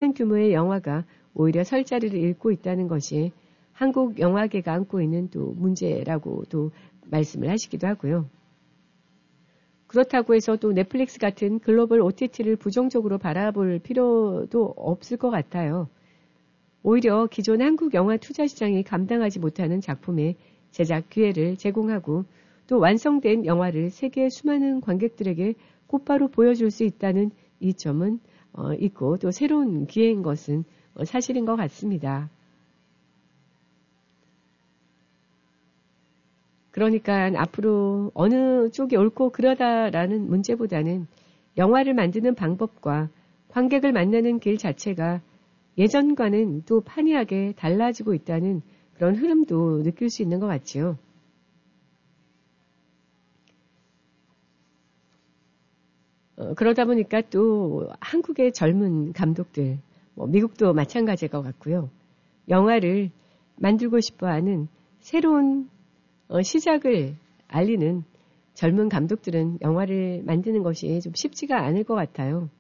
괜찮은 규모의 영화가 오히려 설 자리를 잃고 있다는 것이 한국 영화계가 안고 있는 또 문제라고도 말씀을 하시기도 하고요. 그렇다고 해서 또 넷플릭스 같은 글로벌 OTT를 부정적으로 바라볼 필요도 없을 것 같아요. 오히려 기존 한국 영화 투자 시장이 감당하지 못하는 작품의 제작 기회를 제공하고 또 완성된 영화를 세계의 수많은 관객들에게 곧바로 보여줄 수 있다는 이점은 있고 또 새로운 기회인 것은 사실인 것 같습니다. 그러니까 앞으로 어느 쪽이 옳고 그러다라는 문제보다는 영화를 만드는 방법과 관객을 만나는 길 자체가 예전과는 또 판이하게 달라지고 있다는 그런 흐름도 느낄 수 있는 것 같지요. 그러다 보니까 또 한국의 젊은 감독들, 미국도 마찬가지일 것 같고요. 영화를 만들고 싶어하는 새로운 시작을 알리는 젊은 감독들은 영화를 만드는 것이 좀 쉽지가 않을 것 같아요.